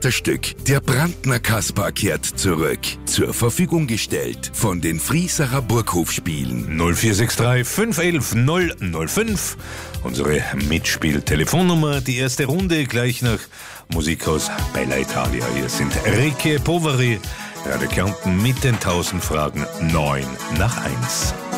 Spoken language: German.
Theaterstück Der Brandner Kaspar kehrt zurück. Zur Verfügung gestellt von den Friesacher Burghofspielen. 0463 511 005. Unsere Mitspieltelefonnummer. Die erste Runde gleich nach Musik aus Bella Italia. Hier sind Ricche Poveri, Radio Kärnten mit den 1000 Fragen 9 nach 1.